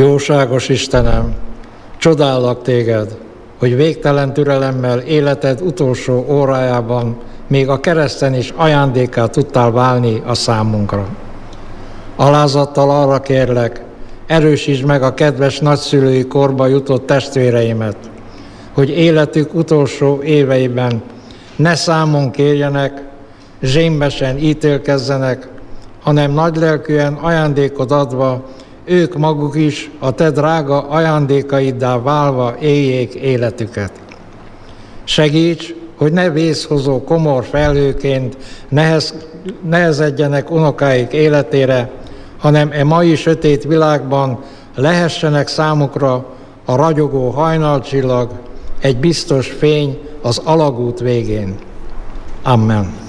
Jóságos Istenem, csodállak téged, hogy végtelen türelemmel életed utolsó órájában még a kereszten is ajándékká tudtál válni a számunkra. Alázattal arra kérlek, erősítsd meg a kedves nagyszülői korba jutott testvéreimet, hogy életük utolsó éveiben ne számon kérjenek, zsémbesen ítélkezzenek, hanem nagylelkűen ajándékot adva, ők maguk is a te drága ajándékaiddá válva éljék életüket. Segíts, hogy ne vészhozó komor felhőként nehezedjenek unokáik életére, hanem e mai sötét világban lehessenek számukra a ragyogó hajnalcsillag, egy biztos fény az alagút végén. Amen.